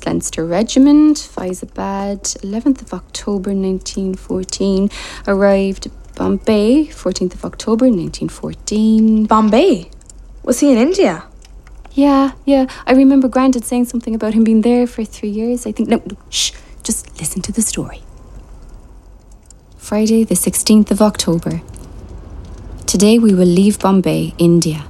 1st Leinster Regiment, Fyzabad, 11th of October 1914. Arrived Bombay, 14th of October 1914. Bombay? Was he in India? Yeah. I remember Grandad saying something about him being there for 3 years. I think... No, shh. Just listen to the story. Friday, the 16th of October. Today we will leave Bombay, India.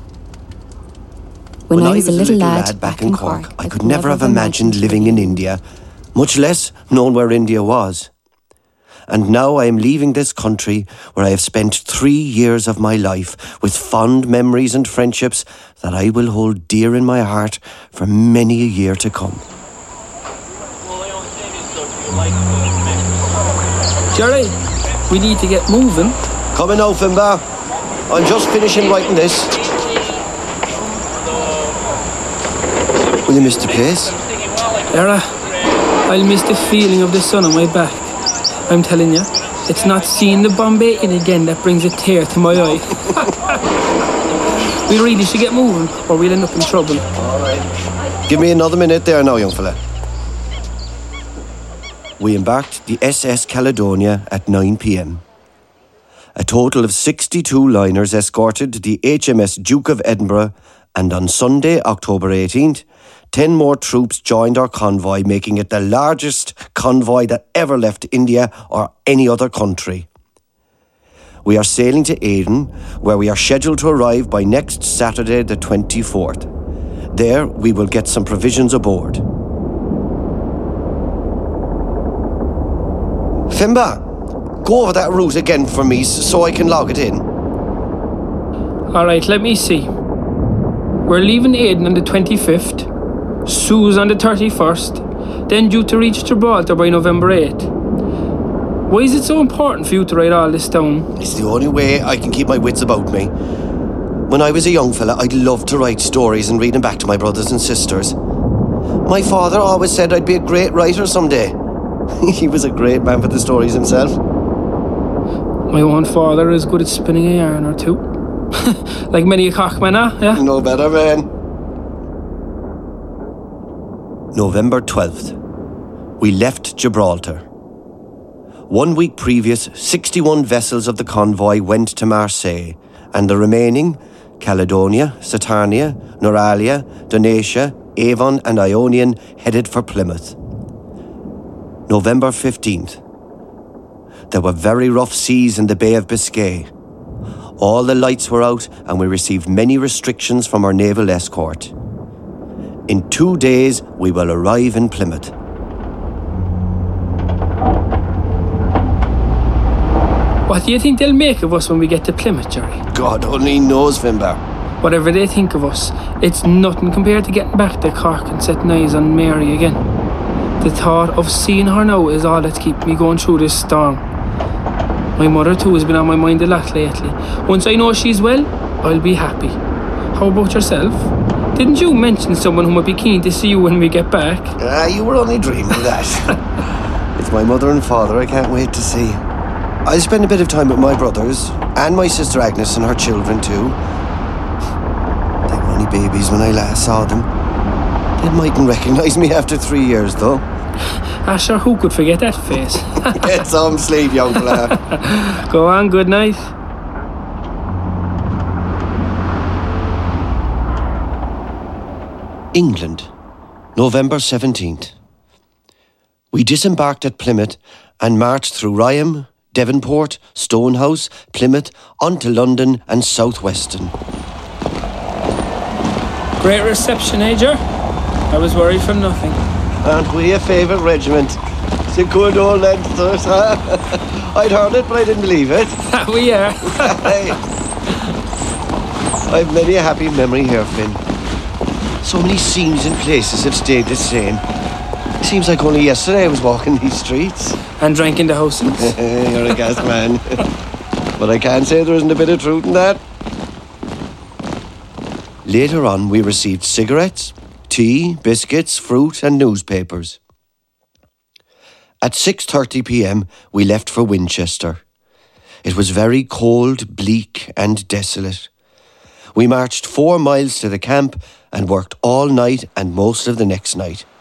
When I was a little lad back in Cork, I could never have imagined living in India, much less known where India was. And now I am leaving this country where I have spent 3 years of my life with fond memories and friendships that I will hold dear in my heart for many a year to come. Jerry, we need to get moving. Coming now, Finbar. I'm just finishing writing this. Will you miss the place? Era, I'll miss the feeling of the sun on my back. I'm telling you, it's not seeing the Bombay in again that brings a tear to my eye. We really should get moving or we'll end up in trouble. All right. Give me another minute there now, young fella. We embarked the SS Caledonia at 9 p.m. A total of 62 liners escorted the HMS Duke of Edinburgh, and on Sunday, October 18th, 10 more troops joined our convoy, making it the largest convoy that ever left India or any other country. We are sailing to Aden, where we are scheduled to arrive by next Saturday, the 24th. There, we will get some provisions aboard. Finbar, go over that route again for me so I can log it in. All right, let me see. We're leaving Aden on the 25th. Suez on the 31st, then due to reach Gibraltar by November 8th. Why is it so important for you to write all this down? It's the only way I can keep my wits about me. When I was a young fella, I'd love to write stories and read them back to my brothers and sisters. My father always said I'd be a great writer someday. He was a great man for the stories himself. My own father is good at spinning a yarn or two. Like many a cockman, yeah? No better, man. November 12th. We left Gibraltar. 1 week previous, 61 vessels of the convoy went to Marseille, and the remaining, Caledonia, Saturnia, Noralia, Donatia, Avon and Ionian, headed for Plymouth. November 15th. There were very rough seas in the Bay of Biscay. All the lights were out and we received many restrictions from our naval escort. In 2 days, we will arrive in Plymouth. What do you think they'll make of us when we get to Plymouth, Jerry? God only knows, Finbar. Whatever they think of us, it's nothing compared to getting back to Cork and setting eyes on Mary again. The thought of seeing her now is all that's keeping me going through this storm. My mother too has been on my mind a lot lately. Once I know she's well, I'll be happy. How about yourself? Didn't you mention someone who might be keen to see you when we get back? You were only dreaming that. It's my mother and father I can't wait to see. I'll spend a bit of time with my brothers, and my sister Agnes and her children too. They were only babies when I last saw them. They mightn't recognise me after 3 years though. Sure, who could forget that face? Get some sleep, young fella. Go on, good night. England, November 17th. We disembarked at Plymouth and marched through Ryham, Devonport, Stonehouse, Plymouth, on to London and South Weston. Great reception, Joe? I was worried for nothing. Aren't we a favourite regiment? It's a good old Leinsters, huh? I'd heard it, but I didn't believe it. We are. I've many a happy memory here, Finn. So many scenes and places have stayed the same. Seems like only yesterday I was walking these streets. And drank in the houses. You're a gas man. But I can't say there isn't a bit of truth in that. Later on, we received cigarettes, tea, biscuits, fruit and newspapers. At 6:30 p.m, we left for Winchester. It was very cold, bleak and desolate. We marched 4 miles to the camp and worked all night and most of the next night.